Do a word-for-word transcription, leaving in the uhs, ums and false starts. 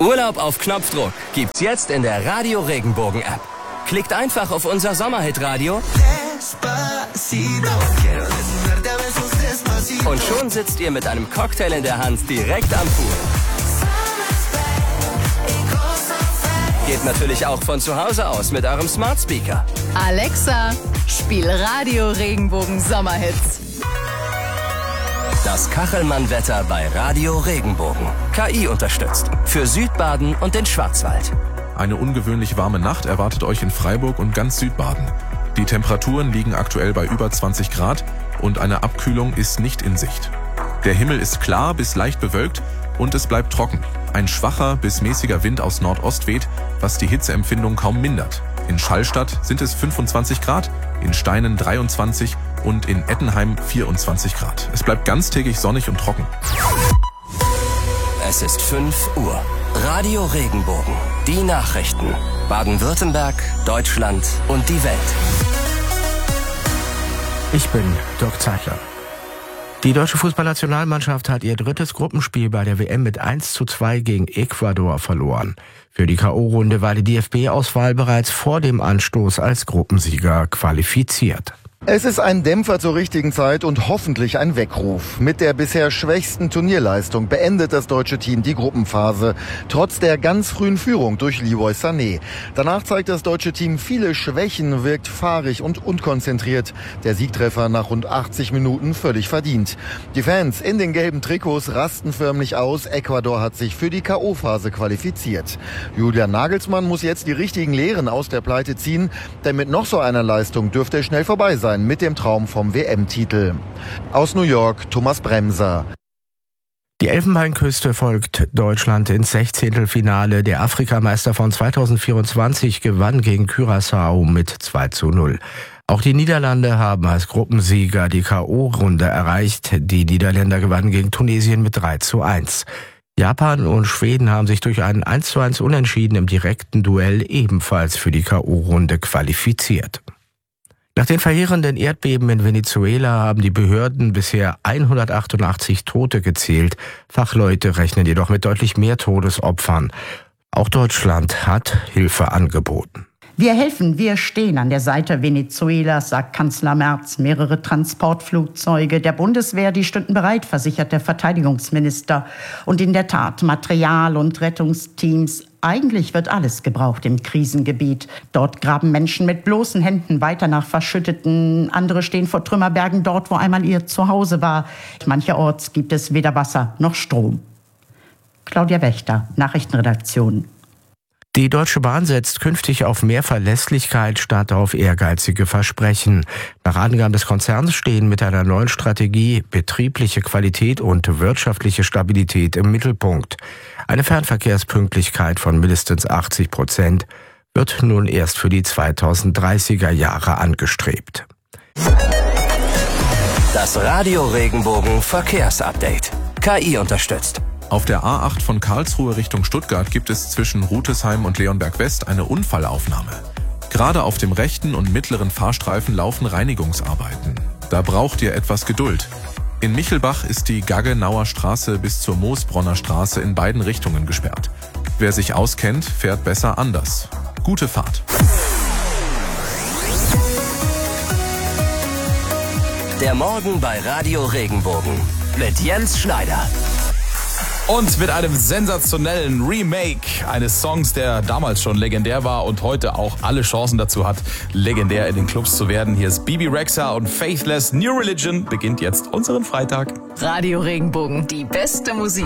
Urlaub auf Knopfdruck gibt's jetzt in der Radio Regenbogen App. Klickt einfach auf unser Sommerhit-Radio und schon sitzt ihr mit einem Cocktail in der Hand direkt am Pool. Geht natürlich auch von zu Hause aus mit eurem Smart Speaker. Alexa, spiel Radio Regenbogen Sommerhits. Das Kachelmann-Wetter bei Radio Regenbogen. K I unterstützt. Für Südbaden und den Schwarzwald. Eine ungewöhnlich warme Nacht erwartet euch in Freiburg und ganz Südbaden. Die Temperaturen liegen aktuell bei über zwanzig Grad und eine Abkühlung ist nicht in Sicht. Der Himmel ist klar bis leicht bewölkt und es bleibt trocken. Ein schwacher bis mäßiger Wind aus Nordost weht, was die Hitzeempfindung kaum mindert. In Schallstadt sind es fünfundzwanzig Grad, in Steinen dreiundzwanzig und in Ettenheim vierundzwanzig Grad. Es bleibt ganztägig sonnig und trocken. Es ist fünf Uhr. Radio Regenbogen. Die Nachrichten. Baden-Württemberg, Deutschland und die Welt. Ich bin Dirk Zeitler. Die deutsche Fußballnationalmannschaft hat ihr drittes Gruppenspiel bei der W M mit eins zu zwei gegen Ecuador verloren. Für die K O-Runde war die D F B-Auswahl bereits vor dem Anstoß als Gruppensieger qualifiziert. Es ist ein Dämpfer zur richtigen Zeit und hoffentlich ein Weckruf. Mit der bisher schwächsten Turnierleistung beendet das deutsche Team die Gruppenphase, trotz der ganz frühen Führung durch Leroy Sané. Danach zeigt das deutsche Team viele Schwächen, wirkt fahrig und unkonzentriert. Der Siegtreffer nach rund achtzig Minuten völlig verdient. Die Fans in den gelben Trikots rasten förmlich aus. Ecuador hat sich für die K O-Phase qualifiziert. Julian Nagelsmann muss jetzt die richtigen Lehren aus der Pleite ziehen, denn mit noch so einer Leistung dürfte es schnell vorbei sein mit dem Traum vom W M-Titel. Aus New York, Thomas Bremser. Die Elfenbeinküste folgt Deutschland ins Sechzehntelfinale. Der Afrikameister von zweitausendvierundzwanzig gewann gegen Curaçao mit zwei zu null. Auch die Niederlande haben als Gruppensieger die K O-Runde erreicht. Die Niederländer gewannen gegen Tunesien mit drei zu eins. Japan und Schweden haben sich durch einen eins zu eins Unentschieden im direkten Duell ebenfalls für die K O-Runde qualifiziert. Nach den verheerenden Erdbeben in Venezuela haben die Behörden bisher hundertachtundachtzig Tote gezählt. Fachleute rechnen jedoch mit deutlich mehr Todesopfern. Auch Deutschland hat Hilfe angeboten. Wir helfen, wir stehen an der Seite Venezuelas, sagt Kanzler Merz. Mehrere Transportflugzeuge der Bundeswehr, die stünden bereit, versichert der Verteidigungsminister. Und in der Tat, Material und Rettungsteams. Eigentlich wird alles gebraucht im Krisengebiet. Dort graben Menschen mit bloßen Händen weiter nach Verschütteten. Andere stehen vor Trümmerbergen dort, wo einmal ihr Zuhause war. Mancherorts gibt es weder Wasser noch Strom. Claudia Wächter, Nachrichtenredaktion. Die Deutsche Bahn setzt künftig auf mehr Verlässlichkeit statt auf ehrgeizige Versprechen. Nach Angaben des Konzerns stehen mit einer neuen Strategie betriebliche Qualität und wirtschaftliche Stabilität im Mittelpunkt. Eine Fernverkehrspünktlichkeit von mindestens achtzig Prozent wird nun erst für die zweitausenddreißiger Jahre angestrebt. Das Radio Regenbogen Verkehrsupdate. K I unterstützt. Auf der A acht von Karlsruhe Richtung Stuttgart gibt es zwischen Rutesheim und Leonberg West eine Unfallaufnahme. Gerade auf dem rechten und mittleren Fahrstreifen laufen Reinigungsarbeiten. Da braucht ihr etwas Geduld. In Michelbach ist die Gaggenauer Straße bis zur Moosbronner Straße in beiden Richtungen gesperrt. Wer sich auskennt, fährt besser anders. Gute Fahrt. Der Morgen bei Radio Regenbogen mit Jens Schneider. Und mit einem sensationellen Remake eines Songs, der damals schon legendär war und heute auch alle Chancen dazu hat, legendär in den Clubs zu werden. Hier ist Bebe Rexha und Faithless. New Religion beginnt jetzt unseren Freitag. Radio Regenbogen, die beste Musik.